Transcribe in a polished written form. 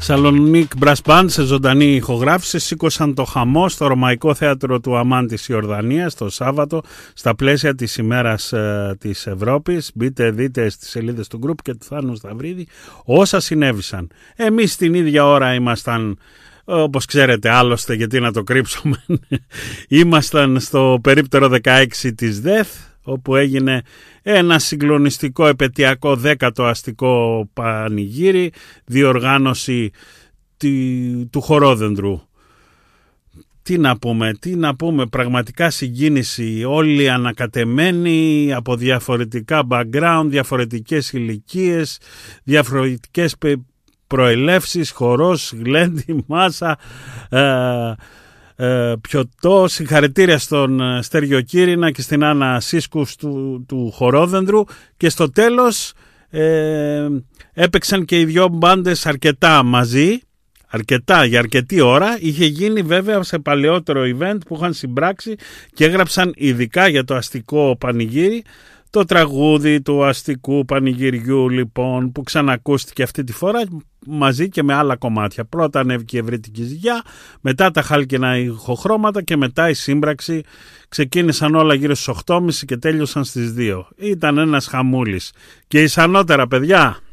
Σαλονίκ Brass Band σε ζωντανή ηχογράφηση σήκωσαν το χαμό στο Ρωμαϊκό Θέατρο του Αμάν της Ιορδανίας το Σάββατο στα πλαίσια της ημέρας της Ευρώπης. Μπείτε, δείτε στις σελίδες του γκρουπ και του Θάνου Σταυρίδη όσα συνέβησαν. Εμείς την ίδια ώρα ήμασταν, όπως ξέρετε, άλλωστε γιατί να το κρύψουμε, ήμασταν στο περίπτερο 16 της ΔΕΘ, όπου έγινε ένα συγκλονιστικό επετειακό 10ο αστικό πανηγύρι, διοργάνωση του Χορόδεντρου. Τι να πούμε, πραγματικά συγκίνηση, όλοι ανακατεμένοι από διαφορετικά background, διαφορετικές ηλικίες, διαφορετικές προελεύσεις, χορός, γλέντι, μάσα, πιωτό. Συγχαρητήρια στον Στέργιο Κύρινα και στην Άννα Σίσκους του Χορόδεντρου, και στο τέλος έπαιξαν και οι δυο μπάντες αρκετά μαζί, για αρκετή ώρα. Είχε γίνει βέβαια σε παλαιότερο event που είχαν συμπράξει και έγραψαν ειδικά για το αστικό πανηγύρι το τραγούδι του αστικού πανηγυριού, λοιπόν, που ξανακούστηκε αυτή τη φορά μαζί και με άλλα κομμάτια. Πρώτα ανέβηκε η Ευρύτικη Ζυγιά, μετά τα χάλκινα ηχοχρώματα και μετά η σύμπραξη. Ξεκίνησαν όλα γύρω στις 8.30 και τέλειωσαν στις 2. Ήταν ένας χαμούλης. Και εις ανώτερα, παιδιά.